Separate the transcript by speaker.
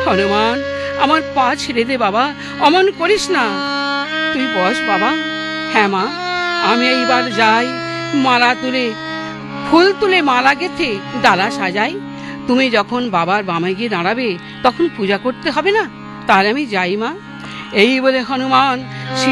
Speaker 1: হনুমান, আমার পা ছেড়ে দে বাবা, অমন করিস না। তুই বস বাবা। হ্যাঁ মা, আমি এইবার যাই, মালা তুলে ফুল তুলে মালা গেথে ডালা সাজাই। তুমি যখন বাবার বামে গিয়ে দাঁড়াবে তখন পূজা করতে হবে না? তাহলে আমি যাই মা। এই বলে হনুমান